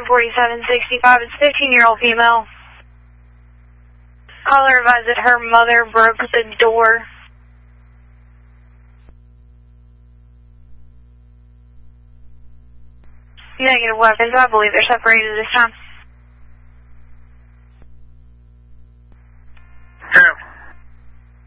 14765. It's 15-year-old female. Caller advised that her mother broke the door. Negative weapons. I believe they're separated this time. Yeah.